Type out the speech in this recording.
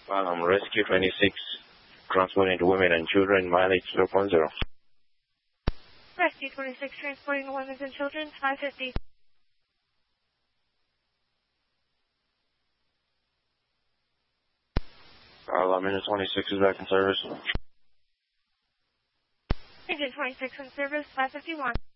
Rescue 26, transporting to women and children, mileage 0.0. Rescue 26, transporting to women and children, 550. Minute 26 is back in service. Engine 26 in service, 551.